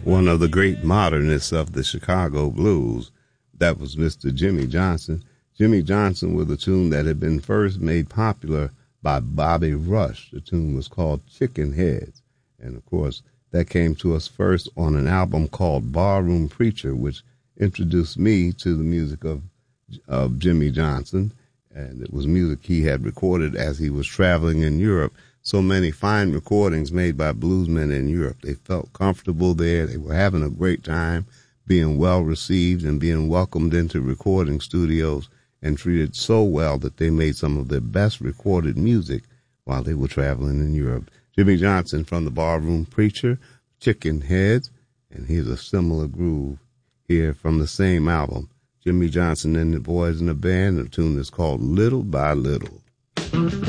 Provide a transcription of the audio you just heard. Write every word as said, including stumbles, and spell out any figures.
one of the great modernists of the Chicago blues. That was Mister Jimmy Johnson. Jimmy Johnson with a tune that had been first made popular by Bobby Rush. The tune was called Chicken Heads. And, of course, that came to us first on an album called Barroom Preacher, which introduced me to the music of, of Jimmy Johnson. And it was music he had recorded as he was traveling in Europe. So many fine recordings made by bluesmen in Europe. They felt comfortable there. They were having a great time, being well received and being welcomed into recording studios and treated so well that they made some of their best recorded music while they were traveling in Europe. Jimmy Johnson from the Barroom Preacher, Chicken Heads, and here's a similar groove here from the same album. Jimmy Johnson and the Boys in the Band. The tune is called Little by Little.